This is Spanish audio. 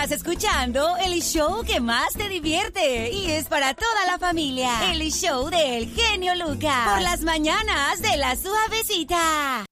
Estás escuchando el show que más te divierte y es para toda la familia. El show del genio Lucas. Por las mañanas de La Suavecita.